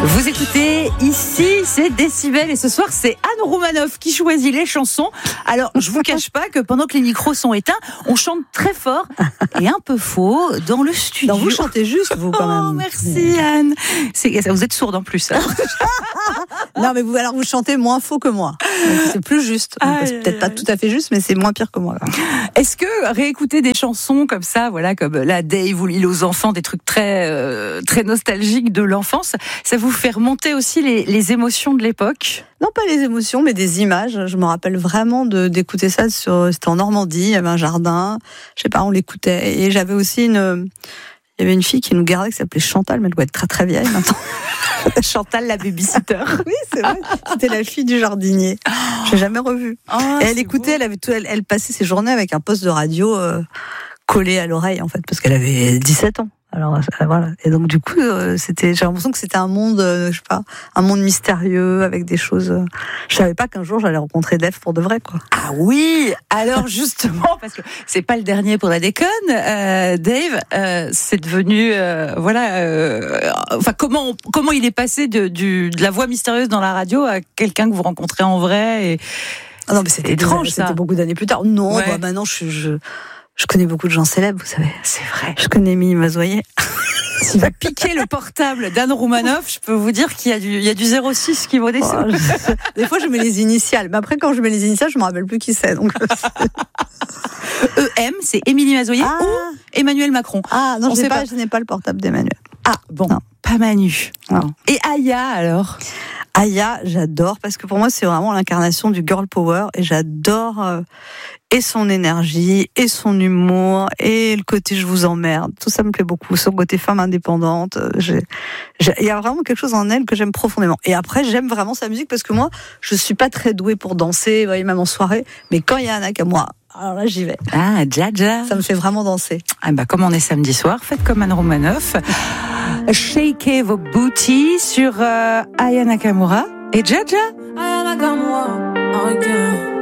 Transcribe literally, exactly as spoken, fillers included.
Vous écoutez, ici c'est Décibel et ce soir c'est Anne Roumanoff qui choisit les chansons. Alors je vous cache pas que pendant que les micros sont éteints, on chante très fort et un peu faux dans le studio. Non, vous chantez juste vous quand même. Oh merci Anne. C'est, vous êtes sourde en plus. Hein. Non mais vous alors vous chantez moins faux que moi. Donc, c'est plus juste. Donc, c'est peut-être pas tout à fait juste mais c'est moins pire que moi. Là. Est-ce que réécouter des chansons comme ça, voilà, comme la Dave ou l'île aux enfants, des trucs très euh, très nostalgiques de l'enfance, ça vous fait remonter aussi les, les émotions de l'époque? Non, pas les émotions, mais des images. Je me rappelle vraiment de, d'écouter ça sur, c'était en Normandie, il y avait un jardin, je sais pas, on l'écoutait. Et j'avais aussi une, il y avait une fille qui nous gardait qui s'appelait Chantal, mais elle doit être très très vieille maintenant. Chantal la babysitter. Oui, c'est vrai. C'était la fille du jardinier. Je l'ai jamais revue. Oh, et elle écoutait, elle avait tout, elle, elle passait ses journées avec un poste de radio euh, collé à l'oreille, en fait, parce qu'elle avait dix-sept ans. Alors voilà. Et donc du coup, euh, c'était, j'ai l'impression que c'était un monde, euh, je sais pas, un monde mystérieux avec des choses. Euh, je savais pas qu'un jour j'allais rencontrer Dave pour de vrai, quoi. Ah oui. Alors justement, parce que c'est pas le dernier pour la déconne, euh, Dave, euh, c'est devenu, euh, voilà, euh, enfin comment on, comment il est passé de, du, de la voix mystérieuse dans la radio à quelqu'un que vous rencontrez en vrai. Et ah non, mais c'était étrange, ça. C'était beaucoup d'années plus tard. Non, ouais. bah, maintenant je, je Je connais beaucoup de gens célèbres, vous savez. C'est vrai. Je connais Mimi Mazoyer. Si vous piquez le portable d'Anne Roumanoff, je peux vous dire qu'il y a du, il y a du zéro six qui vaut des sous. Oh, je... Des fois, je mets les initiales. Mais après, quand je mets les initiales, je me rappelle plus qui c'est. Donc... E M, c'est Émilie Mazoyer ah. ou Emmanuel Macron. Ah, non, je, pas, pas. je n'ai pas le portable d'Emmanuel. Ah, bon. Non. Pas Manu. Non. Et Aya, alors? Aya, j'adore, parce que pour moi, c'est vraiment l'incarnation du girl power, et j'adore euh, et son énergie, et son humour, et le côté je vous emmerde. Tout ça me plaît beaucoup. Son côté femme indépendante. J'ai, j'ai, il y a vraiment quelque chose en elle que j'aime profondément. Et après, j'aime vraiment sa musique, parce que moi, je suis pas très douée pour danser, voyez, même en soirée, mais quand il y a un Nakamura, alors là, j'y vais. Ah, Jaja. Ça me fait vraiment danser. Ah bah, comme on est samedi soir, faites comme Anne Roumanoff. Shakez vos booties sur euh, Aya Nakamura et Jaja. Aya Nakamura, oh yeah.